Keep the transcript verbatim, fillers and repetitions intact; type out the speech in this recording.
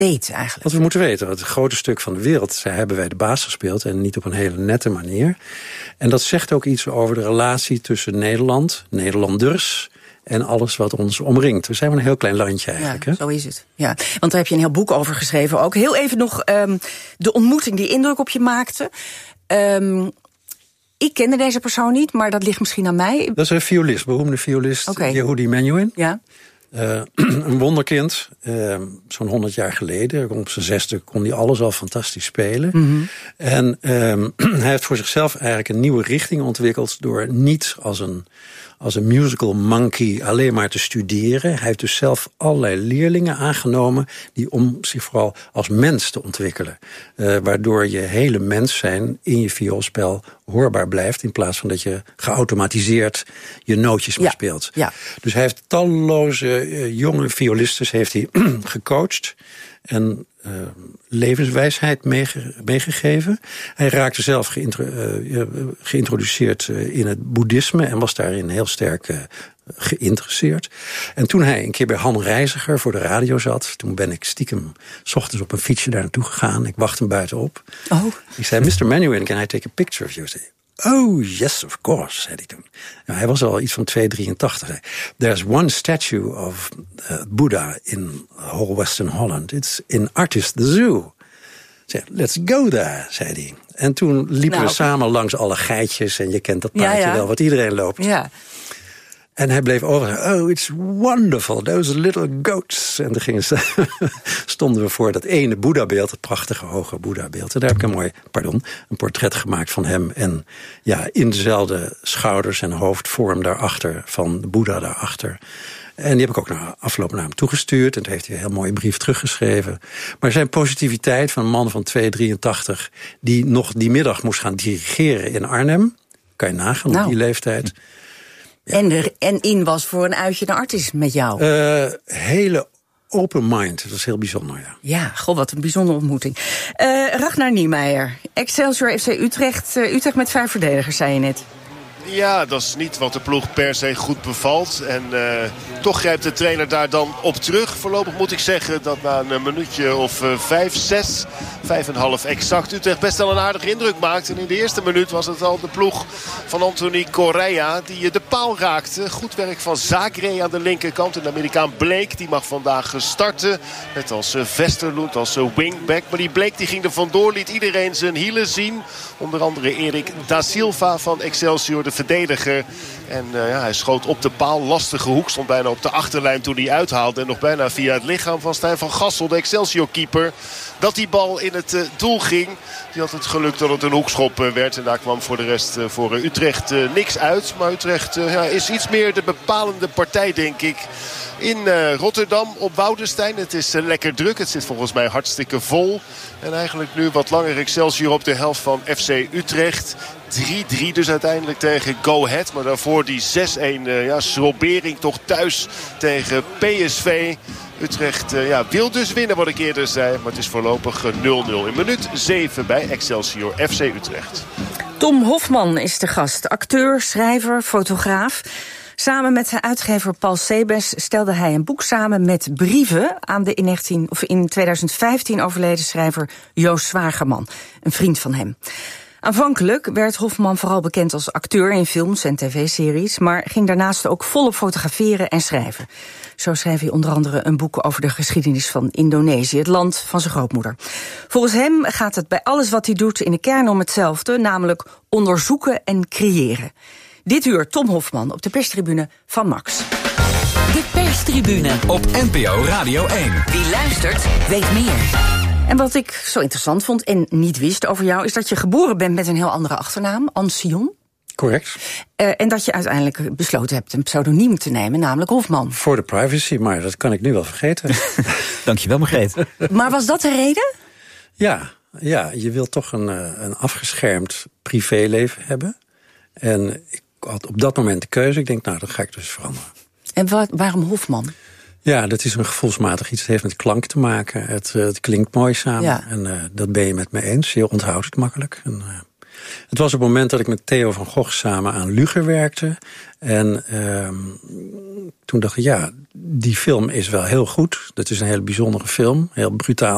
weet eigenlijk. Wat we moeten weten, het grote stuk van de wereld, zij hebben wij de baas gespeeld en niet op een hele nette manier. En dat zegt ook iets over de relatie tussen Nederland, Nederlanders en alles wat ons omringt. We zijn maar een heel klein landje eigenlijk. Ja, hè? zo is het. Ja. Want daar heb je een heel boek over geschreven ook. Heel even nog um, de ontmoeting die indruk op je maakte. Um, ik kende deze persoon niet, maar dat ligt misschien aan mij. Dat is een violist, beroemde violist, okay. Yehudi Menuhin. Ja. Uh, een wonderkind, uh, zo'n honderd jaar geleden. Op zijn zesde kon hij alles al fantastisch spelen. Mm-hmm. En uh, hij heeft voor zichzelf eigenlijk een nieuwe richting ontwikkeld door niet als een, als een musical monkey alleen maar te studeren. Hij heeft dus zelf allerlei leerlingen aangenomen die om zich vooral als mens te ontwikkelen. Uh, waardoor je hele mens zijn in je vioolspel hoorbaar blijft, in plaats van dat je geautomatiseerd je nootjes ja, bespeelt. Ja. Dus hij heeft talloze uh, jonge violisten heeft hij gecoacht en uh, levenswijsheid meege, meegegeven. Hij raakte zelf geïntro, uh, geïntroduceerd uh, in het boeddhisme en was daarin heel sterk uh, geïnteresseerd. En toen hij een keer bij Han Reiziger voor de radio zat, toen ben ik stiekem 's ochtends op een fietsje daar naartoe gegaan. Ik wacht hem buiten op. Oh. Ik zei, mister Menuhin, can I take a picture of you? Oh, yes, of course, zei hij toen. Nou, hij was al iets van twee komma drieëntachtig. There's one statue of uh, Buddha in whole Western Holland. It's in Artist the Zoo. Zeg, let's go there, zei hij. En toen liepen nou. we samen langs alle geitjes. En je kent dat paardje ja, ja. wel, wat iedereen loopt. Ja. En hij bleef over. Oh, it's wonderful, those little goats. En dan gingen ze, stonden we voor dat ene Boeddha-beeld, het prachtige hoge Boeddha-beeld. En daar heb ik een mooi, pardon, een portret gemaakt van hem. En ja, in dezelfde schouders en hoofdvorm daarachter, van de Boeddha daarachter. En die heb ik ook na afloop naar hem toegestuurd. En toen heeft hij een heel mooie brief teruggeschreven. Maar zijn positiviteit van een man van twee komma drieëntachtig... die nog die middag moest gaan dirigeren in Arnhem. Kan je nagaan nou. op die leeftijd. Ja. En, er, en in was voor een uitje naar Artis met jou. Uh, hele open mind. Dat was heel bijzonder, ja. Ja, god, wat een bijzondere ontmoeting. Uh, Ragnar Niemeyer, Excelsior F C Utrecht. Uh, Utrecht met vijf verdedigers, zei je net. Ja, dat is niet wat de ploeg per se goed bevalt. En uh, toch grijpt de trainer daar dan op terug. Voorlopig moet ik zeggen dat na een minuutje of uh, vijf, zes, vijf en een half exact... Utrecht best wel een aardige indruk maakt. En in de eerste minuut was het al de ploeg van Anthony Correa die de paal raakte. Goed werk van Zagre aan de linkerkant. En de Amerikaan Blake, die mag vandaag starten. Net als uh, Vesterloot, als uh, wingback. Maar die Blake die ging er vandoor, liet iedereen zijn hielen zien. Onder andere Erik da Silva van Excelsior, de verdediger. En uh, ja, hij schoot op de paal. Lastige hoek, stond bijna op de achterlijn toen hij uithaalde. En nog bijna via het lichaam van Stijn van Gassel, de Excelsior-keeper, dat die bal in het uh, doel ging. Die had het geluk dat het een hoekschop uh, werd. En daar kwam voor de rest uh, voor uh, Utrecht uh, niks uit. Maar Utrecht uh, ja, is iets meer de bepalende partij, denk ik. In uh, Rotterdam op Woudenstein. Het is uh, lekker druk. Het zit volgens mij hartstikke vol. En eigenlijk nu wat langer Excelsior op de helft van F C Utrecht. drie drie dus uiteindelijk tegen Go Ahead. Maar daarvoor die zes-een uh, ja, Schrobering toch thuis tegen P S V. Utrecht uh, ja, wil dus winnen, wat ik eerder zei. Maar het is voorlopig uh, nul nul in minuut zeven bij Excelsior F C Utrecht. Tom Hofman is de gast. Acteur, schrijver, fotograaf. Samen met zijn uitgever Paul Sebes stelde hij een boek samen met brieven aan de in, negentien, of in tweeduizend vijftien overleden schrijver Joost Zwagerman, een vriend van hem. Aanvankelijk werd Hofman vooral bekend als acteur in films en tv-series, maar ging daarnaast ook volop fotograferen en schrijven. Zo schreef hij onder andere een boek over de geschiedenis van Indonesië, het land van zijn grootmoeder. Volgens hem gaat het bij alles wat hij doet in de kern om hetzelfde, namelijk onderzoeken en creëren. Dit uur Tom Hofman op de perstribune van Max. De perstribune op N P O Radio één. Wie luistert, weet meer. En wat ik zo interessant vond en niet wist over jou, is dat je geboren bent met een heel andere achternaam, Ancion. Correct. Uh, en dat je uiteindelijk besloten hebt een pseudoniem te nemen, namelijk Hofman. Voor de privacy, maar dat kan ik nu wel vergeten. Dankjewel, Margreet. Maar was dat de reden? Ja, ja, je wilt toch een, een afgeschermd privéleven hebben. En ik had op dat moment de keuze. Ik denk, nou, dat ga ik dus veranderen. En wat, waarom Hofman? Ja, dat is een gevoelsmatig iets. Het heeft met klank te maken. Het, het klinkt mooi samen. Ja. En uh, dat ben je met me eens. Je onthoudt het makkelijk. En, uh, het was op het moment dat ik met Theo van Gogh samen aan Luger werkte. En uh, toen dacht ik, ja, die film is wel heel goed. Dat is een hele bijzondere film. Heel brutaal.